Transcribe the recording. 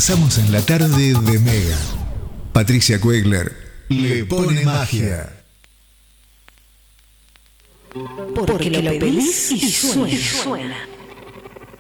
Avanzamos en la tarde de Mega. Patricia Kuegler le pone magia. Porque lo pedís y suena.